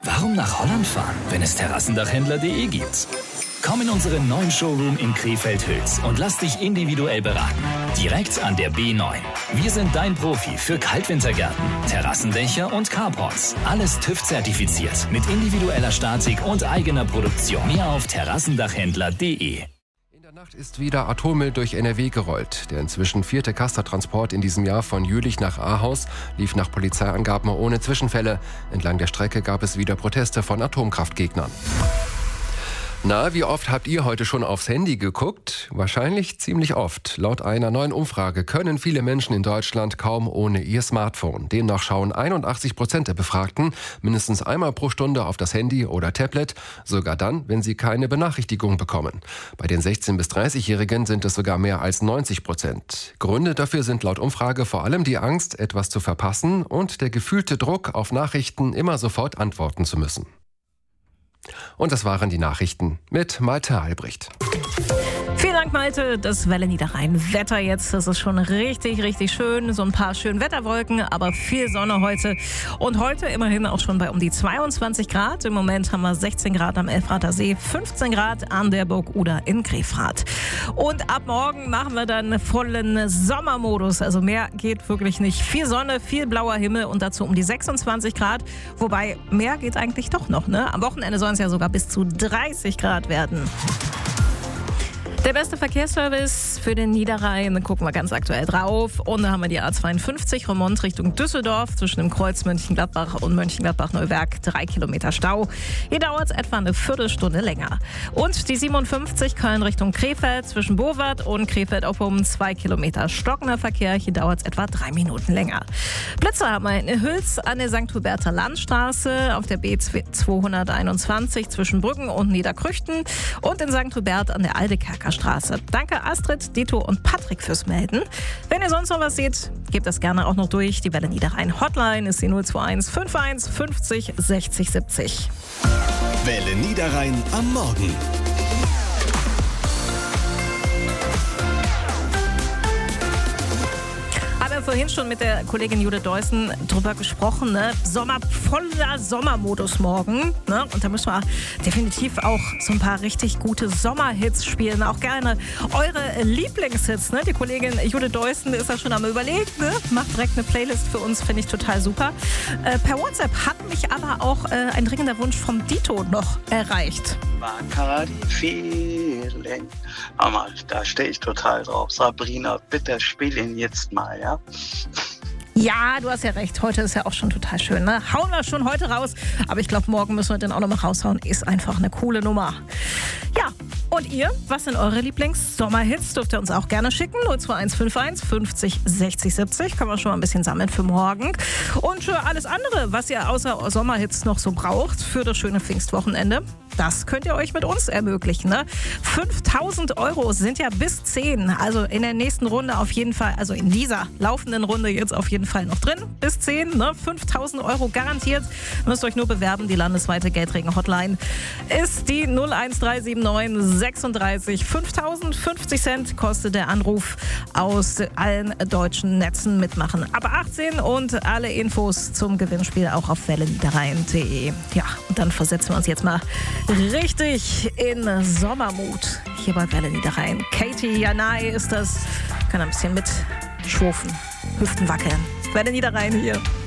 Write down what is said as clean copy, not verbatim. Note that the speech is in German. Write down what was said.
Warum nach Holland fahren, wenn es Terrassendachhändler.de gibt? Komm in unseren neuen Showroom in Krefeld-Hüls und lass dich individuell beraten. Direkt an der B9. Wir sind dein Profi für Kaltwintergärten, Terrassendächer und Carports. Alles TÜV-zertifiziert mit individueller Statik und eigener Produktion. Mehr auf Terrassendachhändler.de. In der Nacht ist wieder Atommüll durch NRW gerollt. Der inzwischen 4. Castertransport in diesem Jahr von Jülich nach Ahaus lief nach Polizeiangaben ohne Zwischenfälle. Entlang der Strecke gab es wieder Proteste von Atomkraftgegnern. Na, wie oft habt ihr heute schon aufs Handy geguckt? Wahrscheinlich ziemlich oft. Laut einer neuen Umfrage können viele Menschen in Deutschland kaum ohne ihr Smartphone. Demnach schauen 81% der Befragten mindestens einmal pro Stunde auf das Handy oder Tablet, sogar dann, wenn sie keine Benachrichtigung bekommen. Bei den 16- bis 30-Jährigen sind es sogar mehr als 90%. Gründe dafür sind laut Umfrage vor allem die Angst, etwas zu verpassen und der gefühlte Druck, auf Nachrichten immer sofort antworten zu müssen. Und das waren die Nachrichten mit Malte Albrecht. Vielen Dank, Malte. Das Welle Niederrhein. Wetter jetzt, das ist schon richtig, richtig schön. So ein paar schöne Wetterwolken, aber viel Sonne heute. Und heute immerhin auch schon bei um die 22 Grad. Im Moment haben wir 16 Grad am Elfrather See, 15 Grad an der Burg Uda in Grefrath. Und ab morgen machen wir dann vollen Sommermodus. Also mehr geht wirklich nicht. Viel Sonne, viel blauer Himmel und dazu um die 26 Grad. Wobei mehr geht eigentlich doch noch, ne? Am Wochenende sollen es ja sogar bis zu 30 Grad werden. Der beste Verkehrsservice für den Niederrhein, gucken wir ganz aktuell drauf. Und da haben wir die A52 Remont Richtung Düsseldorf zwischen dem Kreuz Mönchengladbach und Mönchengladbach-Neuwerk. 3 Kilometer Stau. Hier dauert es etwa eine Viertelstunde länger. Und die 57 Köln Richtung Krefeld zwischen Bowart und Krefeld-Oppum. 2 Kilometer stockender Verkehr. Hier dauert es etwa 3 Minuten länger. Blitzer haben wir in Hüls an der St. Huberter Landstraße, auf der B221 zwischen Brüggen und Niederkrüchten und in St. Hubert an der Aldekerker Straße. Danke Astrid, Dito und Patrick fürs Melden. Wenn ihr sonst noch was seht, gebt das gerne auch noch durch. Die Welle Niederrhein Hotline ist die 021 51 50 60 70. Welle Niederrhein am Morgen. Vorhin schon mit der Kollegin Judith Deussen drüber gesprochen, ne? Voller Sommermodus morgen, ne? Und da müssen wir definitiv auch so ein paar richtig gute Sommerhits spielen, auch gerne eure Lieblingshits, ne? Die Kollegin Judith Deussen ist da schon am Überlegen, ne? Macht direkt eine Playlist für uns, finde ich total super. Per WhatsApp hat mich aber auch ein dringender Wunsch vom Dito noch erreicht. Bacardi Feeling. Hammer, da stehe ich total drauf. Sabrina, bitte spiel ihn jetzt mal, ja? Ja, du hast ja recht. Heute ist ja auch schon total schön, ne? Hauen wir schon heute raus. Aber ich glaube, morgen müssen wir den auch noch mal raushauen. Ist einfach eine coole Nummer. Ja, und ihr? Was sind eure Lieblings-Sommerhits? Dürft ihr uns auch gerne schicken. 02151 50 60 70. Können wir schon mal ein bisschen sammeln für morgen. Und für alles andere, was ihr außer Sommerhits noch so braucht für das schöne Pfingstwochenende, das könnt ihr euch mit uns ermöglichen, ne? 5.000 € sind ja bis 10. Also in der nächsten Runde auf jeden Fall, also in dieser laufenden Runde jetzt auf jeden Fall noch drin. Bis 10, ne? 5.000 € garantiert. Müsst euch nur bewerben. Die landesweite Geldregen-Hotline ist die 01379 36 5000. 50 Cent kostet der Anruf, aus allen deutschen Netzen mitmachen. Aber 18 und alle Infos zum Gewinnspiel auch auf welleniederrhein.de. Ja, und dann versetzen wir uns jetzt mal richtig in Sommermut hier bei Welle Niederrhein. Katie Janai ist das. Kann ein bisschen mit schwufen, Hüften wackeln. Welle Niederrhein hier.